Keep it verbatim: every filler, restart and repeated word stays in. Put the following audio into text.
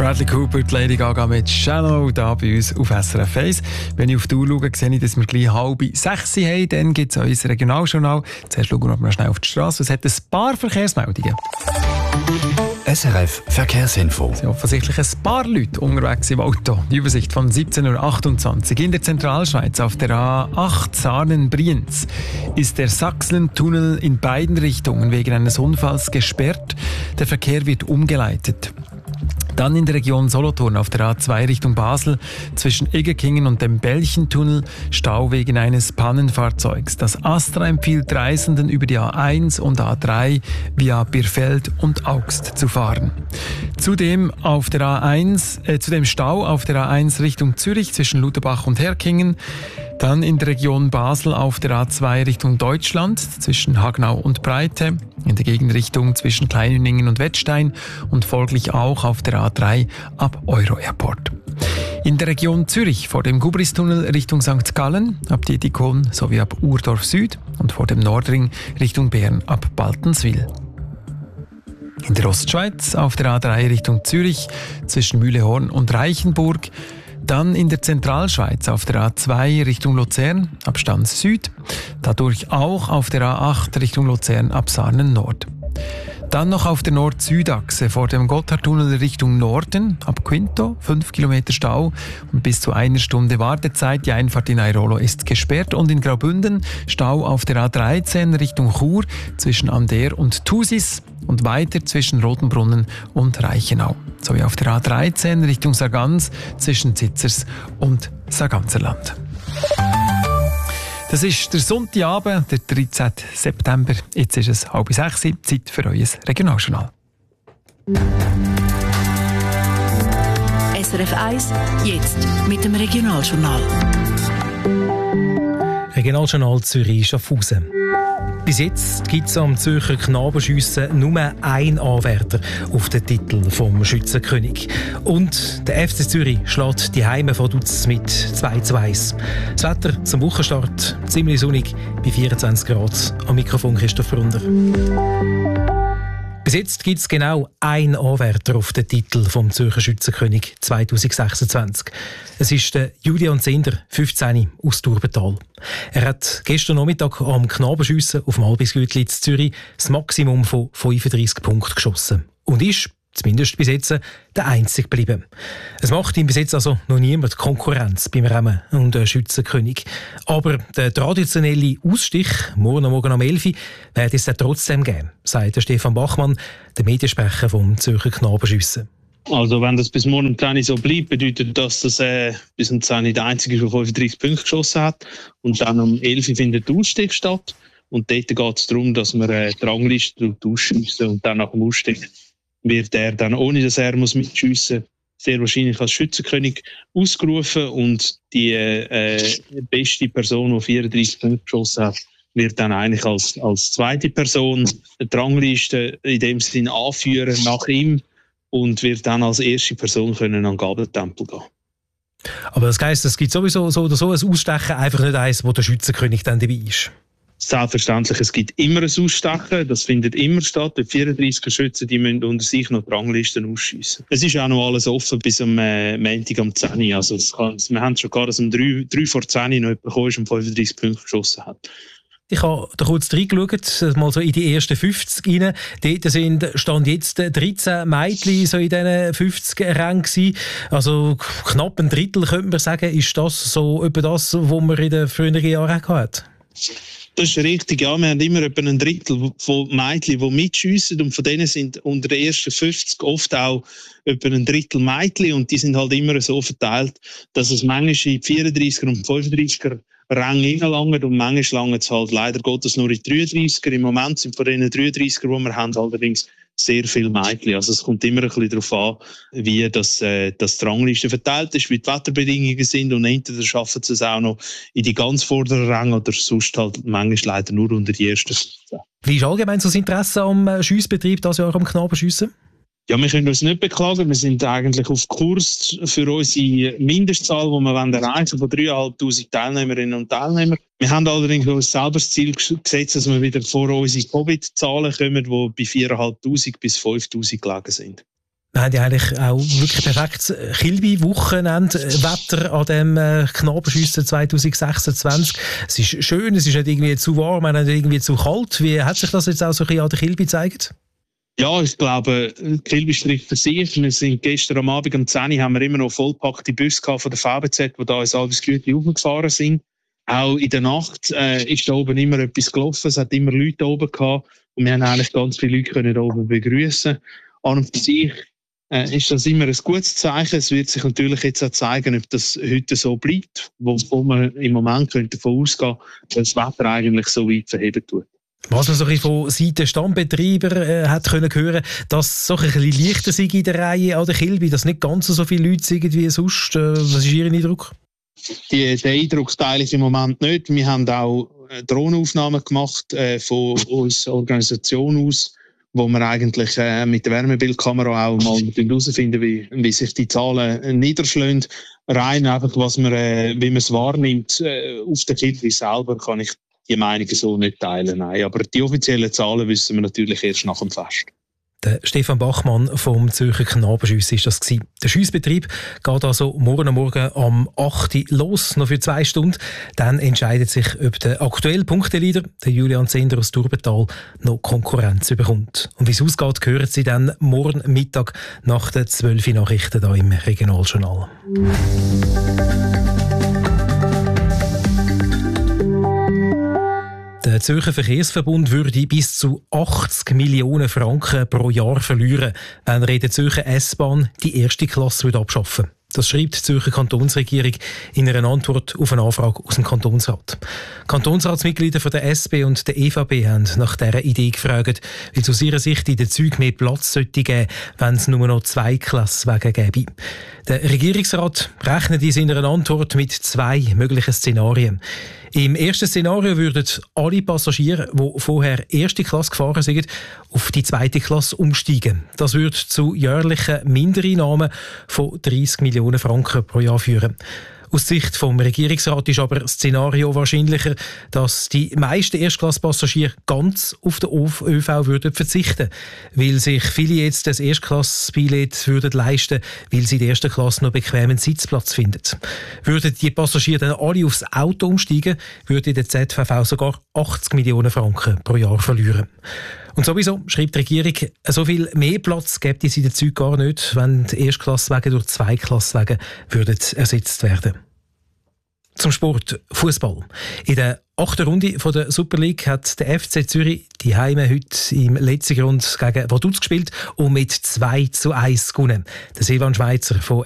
Bradley Cooper, die Lady Gaga mit «Shallow» hier bei uns auf S R F eins. Wenn ich auf die Uhr schaue, sehe ich, dass wir gleich halb sechs haben. Dann gibt es unser Regionaljournal. Zuerst schauen wir noch schnell auf die Straße. Es hat ein paar Verkehrsmeldungen. S R F Verkehrsinfo. Es sind offensichtlich ein paar Leute unterwegs im Auto. Die Übersicht von siebzehn Uhr achtundzwanzig. In der Zentralschweiz auf der A acht Sarnen-Brienz ist der Sachsentunnel in beiden Richtungen wegen eines Unfalls gesperrt. Der Verkehr wird umgeleitet. Dann in der Region Solothurn auf der A zwei Richtung Basel zwischen Eggekingen und dem Belchentunnel Stau wegen eines Pannenfahrzeugs. Das Astra empfiehlt Reisenden über die A eins und A drei via Birfeld und Augst zu fahren. Zudem auf der A eins, äh, zudem Stau auf der A eins Richtung Zürich zwischen Lutherbach und Herkingen. Dann in der Region Basel auf der A zwei Richtung Deutschland zwischen Hagnau und Breite, in der Gegenrichtung zwischen Kleinhüningen und Wettstein und folglich auch auf der A drei ab Euro-Airport. In der Region Zürich vor dem Gubristunnel Richtung Sankt Gallen ab Dietikon sowie ab Urdorf Süd und vor dem Nordring Richtung Bern ab Baltenswil. In der Ostschweiz auf der A drei Richtung Zürich zwischen Mühlehorn und Reichenburg. Dann in der Zentralschweiz auf der A zwei Richtung Luzern ab Stans Süd, dadurch auch auf der A acht Richtung Luzern ab Sarnen Nord. Dann noch auf der Nord-Süd-Achse vor dem Gotthardtunnel Richtung Norden ab Quinto, fünf Kilometer Stau und bis zu einer Stunde Wartezeit. Die Einfahrt in Airolo ist gesperrt und in Graubünden Stau auf der A dreizehn Richtung Chur zwischen Ander und Thusis und weiter zwischen Rotenbrunnen und Reichenau. Sowie auf der A dreizehn Richtung Sargans zwischen Zitzers und Sarganserland. Das ist der Sonntagabend, der dreizehnten September. Jetzt ist es halb sechs, Zeit für euer Regionaljournal. S R F eins, jetzt mit dem Regionaljournal. Regionaljournal Zürich-Schaffhausen. Bis jetzt gibt es am Zürcher Knabenschiessen nur einen Anwärter auf den Titel vom Schützenkönig. Und der F C Zürich schlägt die Heime von Dutz mit zwei zu eins. Das Wetter zum Wochenstart ziemlich sonnig bei vierundzwanzig Grad. Am Mikrofon Christoph Brunder. Bis jetzt gibt es genau einen Anwärter auf den Titel vom Zürcher Schützenkönig zwanzig sechsundzwanzig. Es ist der Julian Zender, fünfzehn, aus Thurbental. Er hat gestern Nachmittag am Knabenschiessen auf dem Albisgütli in Zürich das Maximum von fünfunddreissig Punkten geschossen. Und ist, zumindest bis jetzt, der Einzige geblieben. Es macht ihm bis jetzt also noch niemand Konkurrenz beim Rennen und der Schützenkönig. Aber der traditionelle Ausstich, morgen Morgen um elf Uhr, wird es dann trotzdem geben, sagt der Stefan Bachmann, der Mediensprecher vom Zürcher Knabenschiessen. Also wenn das bis morgen um zehn Uhr so bleibt, bedeutet das, dass äh, bis um zehn Uhr der Einzige der fünfunddreissig Punkte geschossen hat. Und dann um elf Uhr findet der Ausstieg statt. Und dort geht es darum, dass wir äh, die Rangliste ausschiessen und dann nach dem Ausstieg wird er dann, ohne dass er muss mitschiessen, sehr wahrscheinlich als Schützenkönig ausgerufen und die äh, beste Person, die vierunddreissig Punkte geschossen hat, wird dann eigentlich als, als zweite Person die Rangliste in dem Sinn anführen nach ihm und wird dann als erste Person können an den Gabeltempel gehen. Aber das heisst, es gibt sowieso so oder so ein Ausstechen, einfach nicht eins, wo der Schützenkönig dann dabei ist. Selbstverständlich, es gibt immer ein Ausstechen, das findet immer statt. Die vierunddreissig Schützen, die müssen unter sich noch die Ranglisten ausschiessen. Es ist auch noch alles offen bis am äh, Montag um zehn Uhr. Also es kann, wir haben schon gehabt, dass um drei vor zehn Uhr noch jemand gekommen ist und fünfunddreissig Punkte geschossen hat. Ich habe da kurz reingeschaut, mal so in die ersten fünfzig rein. Dort sind, stand jetzt dreizehn Mädchen so in diesen fünfzig Rängen gewesen. Also knapp ein Drittel, könnte man sagen. Ist das so etwa das, was man in den früheren Jahren auch hatte? Das ist richtig, ja. Wir haben immer etwa ein Drittel von Mädchen, die mitschiessen. Und von denen sind unter den ersten fünfzig oft auch etwa ein Drittel Mädchen. Und die sind halt immer so verteilt, dass es manchmal in die vierunddreissiger und fünfunddreissiger Ränge reinlangt. Und manchmal langt es halt leider Gottes nur in die dreiunddreissiger. Im Moment sind von den dreiunddreissiger, die wir haben, allerdings sehr viele Mädchen. Also es kommt immer ein bisschen darauf an, wie das, äh, das die Rangliste verteilt ist, wie die Wetterbedingungen sind und entweder schaffen sie es auch noch in die ganz vorderen Ränge oder sonst halt manchmal leider nur unter die ersten. Wie ist allgemein so das Interesse am Schiessbetrieb dieses Jahr am Knabenschiessen? Ja, wir können uns nicht beklagen. Wir sind eigentlich auf Kurs für unsere Mindestzahl, die wir erreichen von dreitausendfünfhundert Teilnehmerinnen und Teilnehmern. Wir haben allerdings uns selber das Ziel gesetzt, dass wir wieder vor unsere Covid-Zahlen kommen, die bei viertausendfünfhundert bis fünftausend gelegen sind. Wir haben ja eigentlich auch wirklich perfektes Kilby-Wochenende-Wetter an dem äh, Knabenschiessen zwanzig sechsundzwanzig. Es ist schön, es ist nicht irgendwie zu warm, nicht irgendwie zu kalt. Wie hat sich das jetzt auch so ein bisschen an der Kilby gezeigt? Ja, ich glaube, Kilby spricht für sich. Wir sind gestern am Abend um zehn Uhr haben wir immer noch vollpackte Busse von der V B Z, die da ins Albisgütli hochgefahren sind. Auch in der Nacht äh, ist da oben immer etwas gelaufen. Es hat immer Leute oben gehabt und wir haben eigentlich ganz viele Leute können da oben begrüßen. An und für sich äh, ist das immer ein gutes Zeichen. Es wird sich natürlich jetzt auch zeigen, ob das heute so bleibt, wo, wo man im Moment könnte davon ausgehen, dass das Wetter eigentlich so weit verheben tut. Was man so ein bisschen von Seiten Stammbetreiber äh, hat können hören, dass es so ein bisschen leichter sei in der Reihe an der Kilby, dass nicht ganz so viele Leute sind wie sonst. Äh, was ist Ihr Eindruck? Die, den Eindruck teile ich im Moment nicht. Wir haben auch Drohnenaufnahmen gemacht äh, von unserer Organisation aus, wo wir eigentlich äh, mit der Wärmebildkamera auch mal herausfinden, wie, wie sich die Zahlen äh, niederschlagen. Rein einfach, was man, äh, wie man es wahrnimmt, äh, auf der Kilby selber kann ich die Meinung so nicht teilen. Nein. Aber die offiziellen Zahlen wissen wir natürlich erst nach dem Fest. Der Stefan Bachmann vom Zürcher Knabenschüsse ist das gewesen. Der Schiessbetrieb geht also morgen Morgen am acht Uhr los, noch für zwei Stunden. Dann entscheidet sich, ob der aktuelle Punkteleader, der Julian Zehnder aus Durbental, noch Konkurrenz bekommt. Und wie es ausgeht, hören Sie dann morgen Mittag nach den zwölf Uhr Nachrichten hier im Regionaljournal. Der Zürcher Verkehrsverbund würde bis zu achtzig Millionen Franken pro Jahr verlieren, wenn er in der Zürcher S-Bahn die erste Klasse abschaffen würde. Das schreibt die Zürcher Kantonsregierung in einer Antwort auf eine Anfrage aus dem Kantonsrat. Kantonsratsmitglieder von der S P und der E V B haben nach dieser Idee gefragt, weil es aus ihrer Sicht in den Zügen mehr Platz sollte geben, wenn es nur noch zwei Klasswagen gäbe. Der Regierungsrat rechnet in seiner Antwort mit zwei möglichen Szenarien. Im ersten Szenario würden alle Passagiere, die vorher erste Klasse gefahren sind, auf die zweite Klasse umsteigen. Das würde zu jährlichen Mindereinnahmen von dreissig Millionen Franken pro Jahr führen. Aus Sicht vom Regierungsrat ist aber das Szenario wahrscheinlicher, dass die meisten Erstklasse-Passagiere ganz auf den Ö V würden verzichten, weil sich viele jetzt das Erstklasse-Billett würden leisten, weil sie in der ersten Klasse noch bequemen Sitzplatz finden. Würden die Passagiere dann alle aufs Auto umsteigen, würde der Z V V sogar achtzig Millionen Franken pro Jahr verlieren. Und sowieso, schreibt die Regierung, so viel mehr Platz gibt es in den Zügen gar nicht, wenn die Erstklasswagen durch Zweiklasswagen würden ersetzt werden. Zum Sport, Fußball. In der achten Runde von der Super League hat der F C Zürich die Heime heute im letzten Grund gegen Vaduz gespielt und mit zwei zu eins gewonnen. Der Silvan Schweizer von